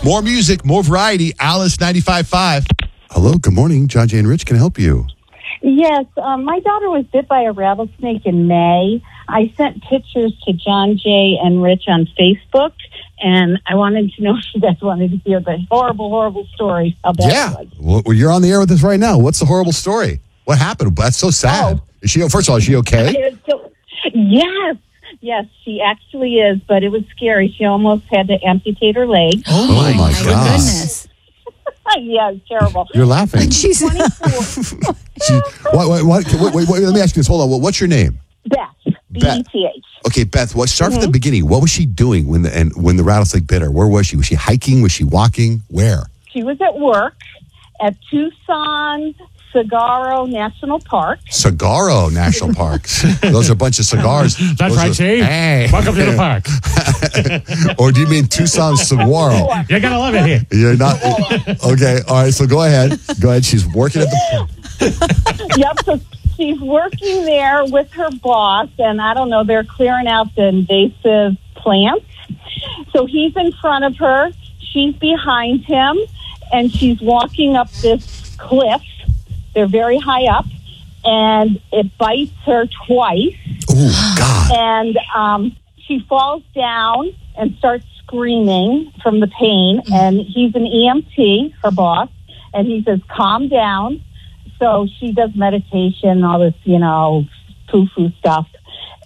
More music, more variety. Alice 95.5. Hello, good morning. John Jay and Rich can help you. Yes, my daughter was bit by a rattlesnake in May. I sent pictures to John Jay and Rich on Facebook, and I wanted to know if you guys wanted to hear the horrible, horrible story about it. Well, you're on the air with us right now. What's the horrible story? What happened? That's so sad. Is she? First of all, is she okay? Yes, she actually is, but it was scary. She almost had to amputate her leg. Oh my goodness. Yeah, it's terrible. You're laughing. She's 24. Let me ask you this. Hold on. What's your name? Beth. B-E-T-H. Okay, Beth. Start from the beginning. What was she doing when the rattlesnake bit her? Where was she? Was she hiking? Was she walking? Where? She was at work at Tucson Saguaro National Park. Saguaro National Park. Those are a bunch of cigars. That's right, Chief. Hey. Welcome to the park. Or do you mean Tucson Saguaro? You're going to love it here. You're not. Okay, all right, so go ahead. She's working at the... Yep, so she's working there with her boss, and I don't know, they're clearing out the invasive plants. So he's in front of her, she's behind him, and she's walking up this cliff. They're very high up, and it bites her twice. Oh, God. And she falls down and starts screaming from the pain, and he's an EMT, her boss, and he says, calm down. So she does meditation, all this, poo-poo stuff.